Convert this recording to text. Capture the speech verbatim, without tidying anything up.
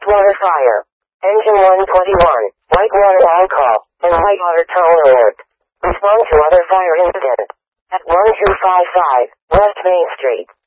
Whitewater fire. Engine one twenty-one, Whitewater alcohol, and Whitewater toll alert. Respond to other fire incident. At one two five five, West Main Street.